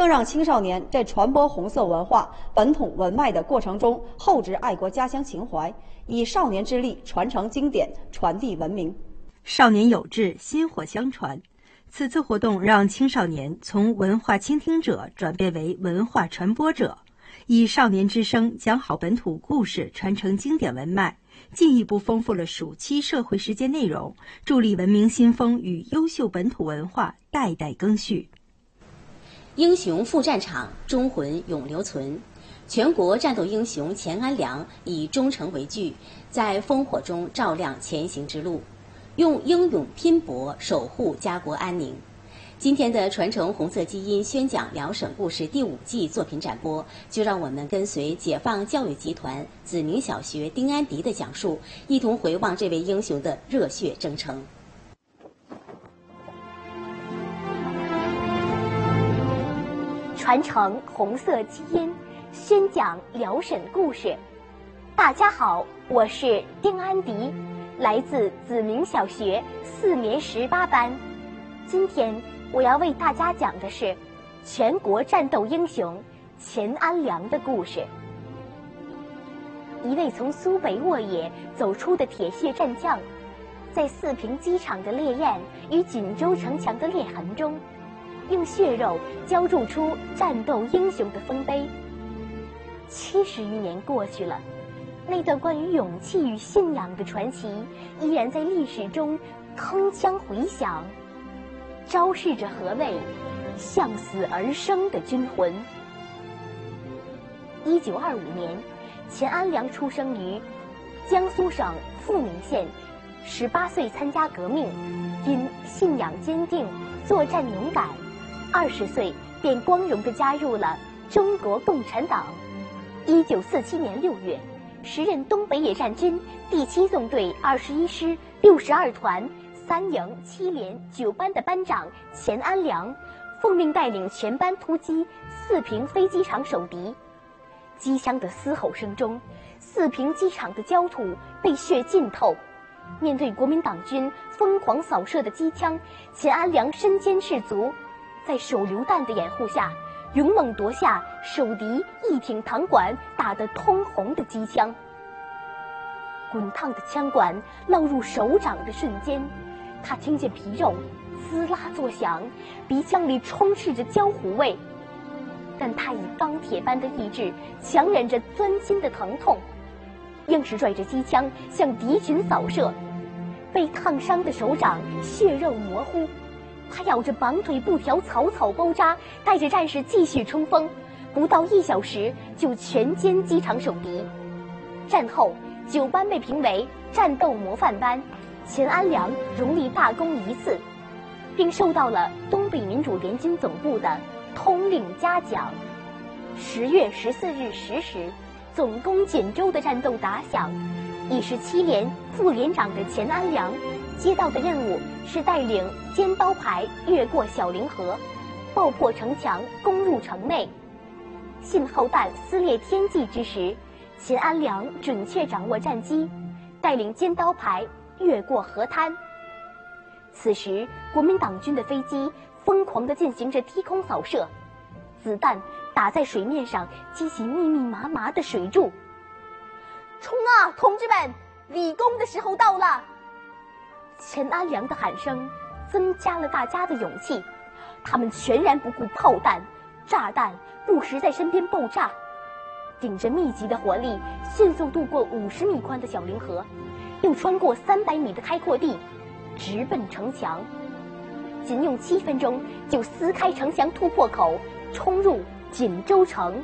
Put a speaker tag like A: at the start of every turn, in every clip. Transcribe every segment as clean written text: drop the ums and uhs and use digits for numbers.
A: 更让青少年在传播红色文化、本土文脉的过程中厚植爱国家乡情怀，以少年之力传承经典，传递文明。
B: 少年有志，薪火相传。此次活动让青少年从文化倾听者转变为文化传播者，以少年之声讲好本土故事，传承经典文脉，进一步丰富了暑期社会实践内容，助力文明新风与优秀本土文化代代更续。
C: 英雄赴战场，忠魂永留存。全国战斗英雄钱安良以忠诚为据，在烽火中照亮前行之路，用英勇拼搏守护家国安宁。今天的传承红色基因宣讲辽沈故事第5季作品展播，就让我们跟随解放教育集团子明小学丁安迪的讲述，一同回望这位英雄的热血征程。
D: 传承红色基因，宣讲辽沈故事。大家好，我是丁安迪，来自子明小学4年18班。今天我要为大家讲的是全国战斗英雄钱安良的故事。一位从苏北沃野走出的铁血战将，在四平机场的烈焰与锦州城墙的裂痕中，用血肉浇筑出战斗英雄的丰碑。70余年过去了，那段关于勇气与信仰的传奇依然在历史中铿锵回响，昭示着何谓向死而生的军魂。1925年，钱安良出生于江苏省富民县，18岁参加革命，因信仰坚定、作战勇敢，20岁便光荣地加入了中国共产党。1947年6月，时任东北野战军第7纵队21师62团3营7连9班的班长钱安良，奉命带领全班突击四平飞机场守敌。机枪的嘶吼声中，四平机场的焦土被血浸透。面对国民党军疯狂扫射的机枪，钱安良身兼士卒，在手榴弹的掩护下，勇猛夺下守敌一挺膛管打得通红的机枪。滚烫的枪管落入手掌的瞬间，他听见皮肉滋啦作响，鼻腔里充斥着焦糊味，但他以钢铁般的意志强忍着钻心的疼痛，硬是拽着机枪向敌群扫射。被烫伤的手掌血肉模糊，他咬着绑腿布条草草包扎，带着战士继续冲锋，不到1小时就全歼机场守敌。战后9班被评为战斗模范班，钱安良荣立大功1次，并受到了东北民主联军总部的通令嘉奖。10月14日10时，总攻锦州的战斗打响。已是7连副连长的钱安良接到的任务是带领尖刀排越过小凌河，爆破城墙，攻入城内。信号弹撕裂天际之时，钱安良准确掌握战机，带领尖刀排越过河滩。此时国民党军的飞机疯狂地进行着低空扫射，子弹打在水面上激起密密麻麻的水柱。冲啊，同志们，立功的时候到了！钱安良的喊声增加了大家的勇气，他们全然不顾炮弹、炸弹不时在身边爆炸，顶着密集的火力，迅速渡过50米宽的小凌河，又穿过300米的开阔地，直奔城墙。仅用7分钟就撕开城墙突破口，冲入锦州城。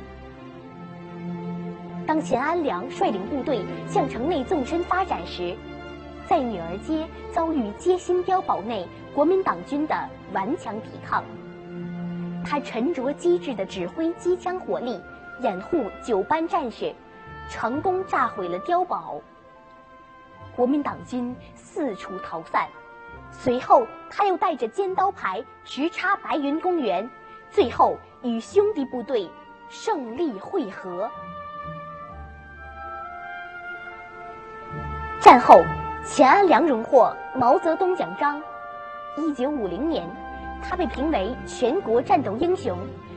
D: 当钱安良率领部队向城内纵深发展时，在女儿街遭遇街心碉堡内国民党军的顽强抵抗。他沉着机智地指挥机枪火力，掩护9班战士，成功炸毁了碉堡。国民党军四处逃散，随后他又带着尖刀排直插白云公园，最后与兄弟部队胜利会合。战后，钱安良荣获毛泽东奖章。1950年，他被评为全国战斗英雄。